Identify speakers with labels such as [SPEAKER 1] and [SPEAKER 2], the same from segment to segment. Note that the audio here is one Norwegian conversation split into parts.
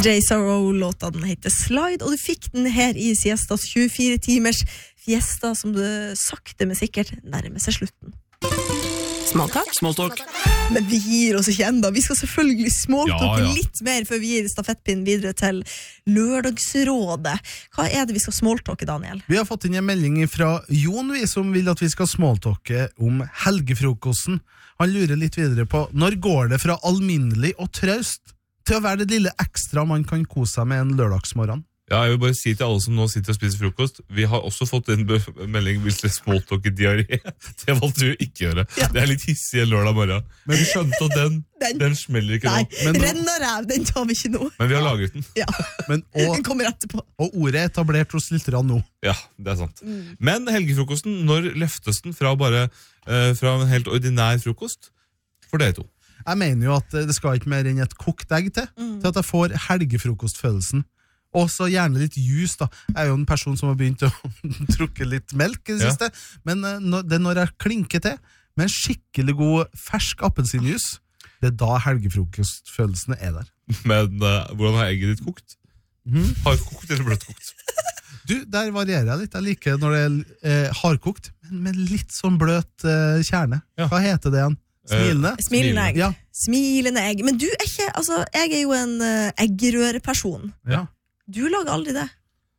[SPEAKER 1] J.S.R.O. låta den heter Slide, og du fikk den her i Siestas 24 timers fiesta som det sakte men sikkert nærmer seg slutten.
[SPEAKER 2] Smalltalk.
[SPEAKER 1] Men vi gir oss ikke enda. Vi skal selvfølgelig smalltalke litt mer før vi gir stafettpinnen videre til lørdagsrådet. Hva er det vi skal smalltalke, Daniel?
[SPEAKER 3] Vi har fått inn en melding fra Jon, som vil at vi skal smalltalke om helgefrokosten. Han lurer litt videre på, når går det fra alminnelig og traust til å være det lille ekstra man kan kose seg med en lørdagsmorgen?
[SPEAKER 2] Ja, jeg vil bare si til alle som nå sitter og spiser frokost, vi har også fått en melding hvis det smalltalk i diaré. Det valgte vi ikke gjøre. Ja. Det er litt hissig en lørdag morgen. Men vi skjønte at den smeller ikke nå.
[SPEAKER 1] Nei, rennaræv, den tar vi ikke nå.
[SPEAKER 2] Men vi har lagret den.
[SPEAKER 1] Ja, den kommer etterpå.
[SPEAKER 3] Og ordet er etablert hos lytterne nå.
[SPEAKER 2] Ja, det er sant. Men helgefrokosten, når løftes den fra en helt ordinær frokost for dere to?
[SPEAKER 3] Jeg mener jo at det skal ikke mer enn et kokt egg til at jeg får helgefrokostfølelsen. Og så gjerne litt juice da. Jeg er jo en person som har begynt å drukke litt melk i det siste. Men det er når jeg klinker til med en skikkelig god fersk appelsinjuice, det er da helgefrokostfølelsen er der.
[SPEAKER 2] Men hvordan har egget ditt kokt? Hardkokt eller bløtkokt?
[SPEAKER 3] Du, der varierer jeg litt. Jeg liker når det er hardkokt, men med litt sånn bløt kjerne. Hva heter det igjen?
[SPEAKER 1] Smilende egg.
[SPEAKER 3] Ja.
[SPEAKER 1] Smilende egg. Men du er ikke, jeg er jo en eggerøreperson.
[SPEAKER 3] Ja.
[SPEAKER 1] Du lager aldri det.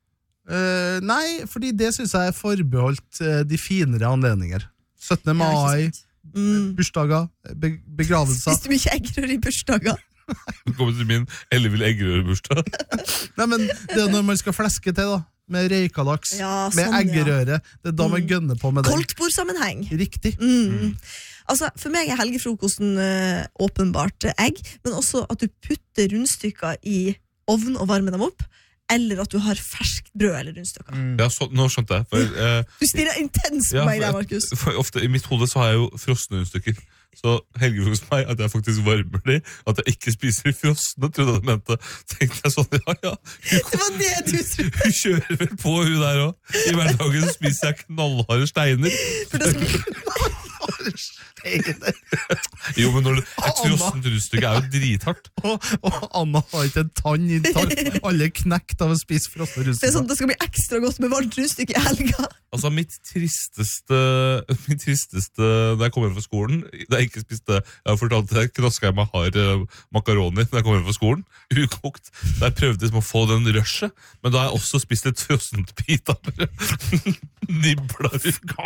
[SPEAKER 3] Nei, fordi det synes jeg er forbeholdt de finere anledninger. 17. mai, bursdager, begravelser.
[SPEAKER 1] Spiste du mye eggerøre i bursdager?
[SPEAKER 2] Kommer til min ellevill eggerørebursdag.
[SPEAKER 3] Nei, men det er når man skal fleske til da, med røykalaks, med eggerøre. Det er da man gønner på med det.
[SPEAKER 1] Koldtbordsammenheng.
[SPEAKER 3] Riktig.
[SPEAKER 1] Altså, for meg er helgefrokosten åpenbart egg, men også at du putter rundstykker i ovn og varmer dem opp, eller at du har ferskt brød eller rundstykker.
[SPEAKER 2] Ja, nå skjønte jeg.
[SPEAKER 1] Du stirrer intens på meg der, Markus.
[SPEAKER 2] Ofte i mitt hode så har jeg jo frosne rundstykker. Så helgefrokost for meg, at jeg faktisk varmer de, at jeg ikke spiser de frosne, trodde jeg det mente. Tenkte jeg sånn, ja.
[SPEAKER 1] Det var det du trodde.
[SPEAKER 2] Hun kjører vel på hun der også. I hverdagen spiser jeg knallharde steiner.
[SPEAKER 1] For det skal
[SPEAKER 3] knallharde steiner.
[SPEAKER 2] Jo, men et frossent rundstykke er jo drithardt.
[SPEAKER 3] Og Anna har ikke en tann i tann. Alle knekt av å spise frosne rundstykker.
[SPEAKER 1] Det er sånn at det skal bli ekstra godt med varmt rundstykke i helga.
[SPEAKER 2] Altså, mitt tristeste da jeg kom hjem fra skolen, da jeg ikke spiste, jeg har fortalt det, knaska jeg meg hard makaroni da jeg kom hjem fra skolen, ukokt, da jeg prøvde liksom å få den rushet, men da har jeg også spist et frossent pitabrød. Nibler ut.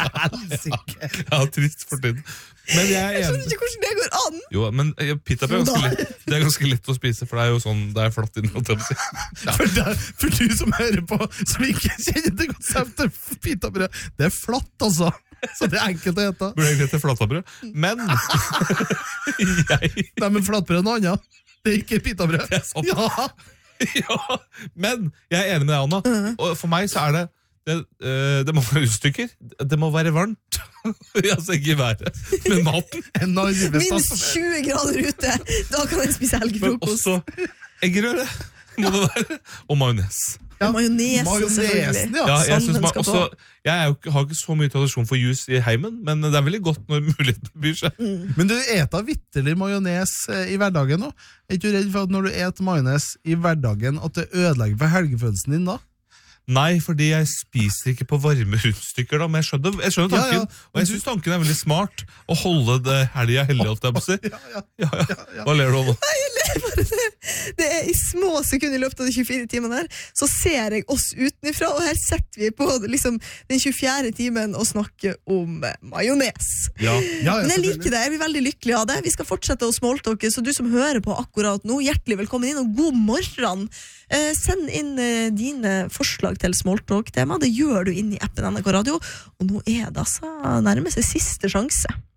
[SPEAKER 2] Ja, trist for tiden. Men jeg
[SPEAKER 1] skjønner ikke hvordan det går an.
[SPEAKER 2] Jo, men pitabrød er ganske lett å spise, for det er jo sånn, det er flatt inn.
[SPEAKER 3] For du som hører på, som ikke kjenner det konseptet pitabrød, det er flatt altså. Så det er enkelt å hete.
[SPEAKER 2] Burde egentlig hete flatabrød. Men
[SPEAKER 3] Nei, men flatbrød er noe annet. Det er ikke pitabrød.
[SPEAKER 2] Det er sant. Ja, men jeg er enig med deg, Anna. Og for meg så er det må være utstykker. Det må være varmt. Altså ikke været, men maten.
[SPEAKER 1] Minst 20 grader ute. Da kan jeg spise helgefrokost.
[SPEAKER 2] Men også eggerøre må det være. Og majones.
[SPEAKER 1] Ja, majonesen, selvfølgelig.
[SPEAKER 2] Ja, jeg har ikke så mye tradisjon for juice i heimen, men det er veldig godt når muligheten byr seg.
[SPEAKER 3] Men du eter vitterlig majones i hverdagen nå. Er ikke du redd for at når du eter majones i hverdagen, at det ødelegger for helgefølelsen din da?
[SPEAKER 2] Nei, fordi jeg spiser ikke på varme rundstykker da, men jeg skjønner tanken, og jeg synes tanken er veldig smart å holde det helga hellig, alt jeg på å si. Hva ler du av nå?
[SPEAKER 1] Nei, jeg ler bare det. Det er i små sekunder i løpet av de 24 timene her, så ser jeg oss utenifra, og her setter vi på liksom, den 24 timen og snakker om majones. Men jeg liker det, jeg blir veldig lykkelig av det. Vi skal fortsette å smalltalke, så du som hører på akkurat nå, hjertelig velkommen inn, og god morgen. Send inn dine forslag til smalltalk-tema. Det gjør du inn i appen NRK Radio, og nå er det altså nærmest siste sjanse.